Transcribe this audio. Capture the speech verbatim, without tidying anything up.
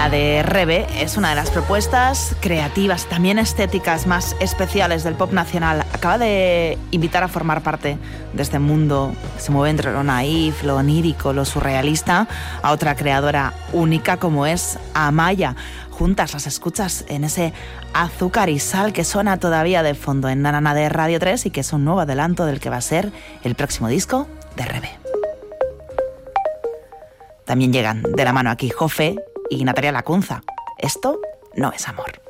La de Rebe es una de las propuestas creativas, también estéticas más especiales del pop nacional. Acaba de invitar a formar parte de este mundo que se mueve entre lo naif, lo onírico, lo surrealista, a otra creadora única como es Amaya. Juntas las escuchas en ese Azúcar y Sal que suena todavía de fondo en Nanana de Radio tres y que es un nuevo adelanto del que va a ser el próximo disco de Rebe. También llegan de la mano aquí Jofe y Natalia Lacunza. Esto no es amor.